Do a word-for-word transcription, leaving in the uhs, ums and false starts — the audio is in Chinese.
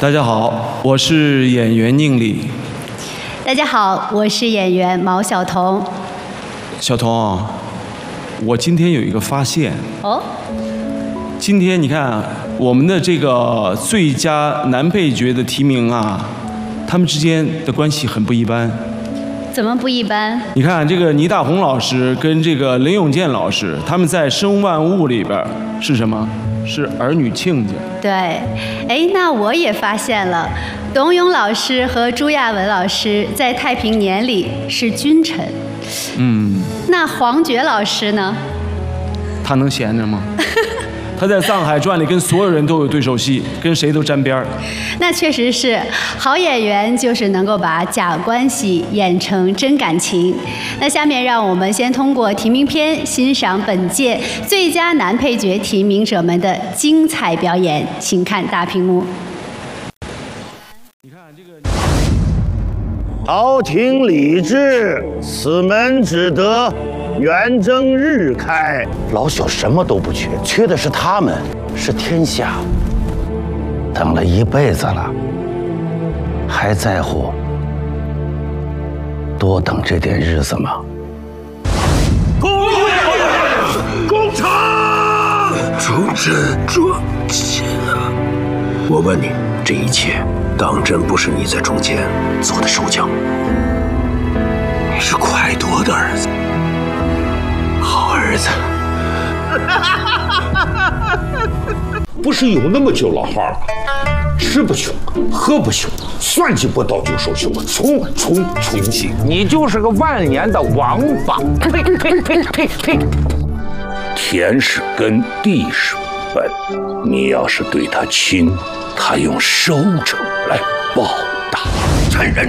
大家好，我是演员宁理。 大家好，我是演员毛晓彤。 小彤，我今天有一个发现。 哦。 今天你看我们的这个最佳男配角的提名啊，他们之间的关系很不一般。 怎么不一般？ 你看这个倪大红老师跟这个林永健老师，他们在《生万物》里边是什么？是儿女亲家。 对，哎，那我也发现了，董永老师和朱亚文老师在《太平年》里是君臣。 嗯。 那黄觉老师呢？ 他能闲着吗？他在《藏海传》里跟所有人都有对手戏，跟谁都沾边儿。 那确实是，好演员就是能够把假关系演成真感情。那下面让我们先通过提名片欣赏本届最佳男配角提名者们的精彩表演，请看大屏幕。 你看这个， 朝廷礼制，此门只得元征日开。老朽什么都不缺，缺的是他们，是天下。等了一辈子了，还在乎多等这点日子吗？ 攻攻城！出阵捉奸啊！我问你，这一切当真不是你在中间做的手脚？你是蒯夺的儿子，好儿子。 不是有那么句老话吗？吃不穷，喝不穷，算计不到就说穷，穷穷穷尽。 你就是个万年的王八！呸呸呸呸呸呸！ 天是根，地是本，你要是对他亲，他用收成来报答。 趁人